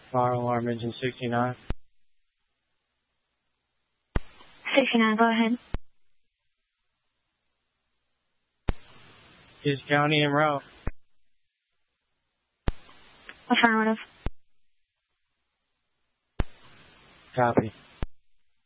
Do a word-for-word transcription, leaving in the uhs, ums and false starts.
Fire alarm engine sixty-nine. sixty-nine, go ahead. His County en route. Affirmative. Copy.